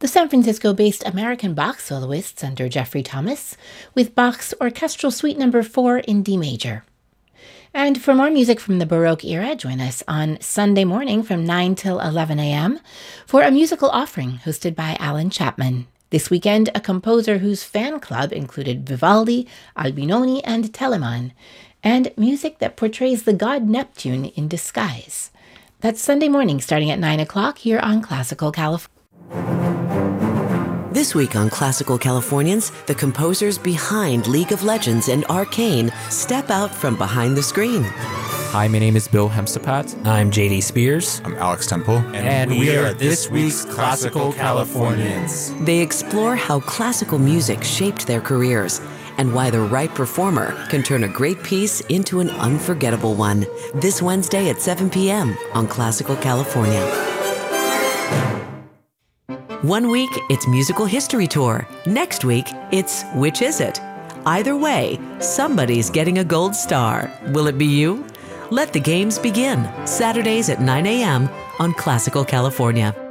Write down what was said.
the San Francisco-based American Bach soloists under Jeffrey Thomas, with Bach's Orchestral Suite No. 4 in D major. And for more music from the Baroque era, join us on Sunday morning from 9 till 11 a.m. for a musical offering hosted by Alan Chapman. This weekend, a composer whose fan club included Vivaldi, Albinoni, and Telemann, and music that portrays the god Neptune in disguise. That's Sunday morning starting at 9 o'clock here on Classical California. This week on Classical Californians, the composers behind League of Legends and Arcane step out from behind the screen. Hi, my name is Bill Hemstapat. I'm JD Spears. I'm Alex Temple. And we are this week's Classical Californians. They explore how classical music shaped their careers and why the right performer can turn a great piece into an unforgettable one. This Wednesday at 7 p.m. on Classical California. One week, it's Musical History Tour. Next week, it's Which Is It? Either way, somebody's getting a gold star. Will it be you? Let the games begin. Saturdays at 9 a.m. on Classical California.